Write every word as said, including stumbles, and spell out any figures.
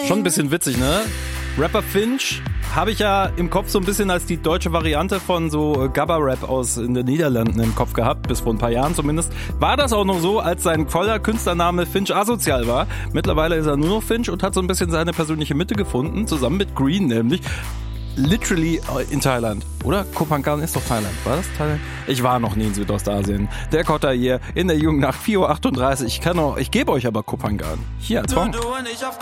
Schon ein bisschen witzig, ne? Rapper Finch habe ich ja im Kopf so ein bisschen als die deutsche Variante von so Gabba-Rap aus in den Niederlanden im Kopf gehabt, bis vor ein paar Jahren zumindest. War das auch noch so, als sein voller Künstlername Finch Asozial war. Mittlerweile ist er nur noch Finch und hat so ein bisschen seine persönliche Mitte gefunden, zusammen mit Green nämlich. Literally in Thailand. Oder? Koh Phangan ist doch Thailand. War das Thailand? Ich war noch nie in Südostasien. Der Kotter hier in der Jungen Nacht, vier Uhr achtunddreißig. Ich kann auch, ich gebe euch aber Koh Phangan. Hier als Song. Du, du und ich auf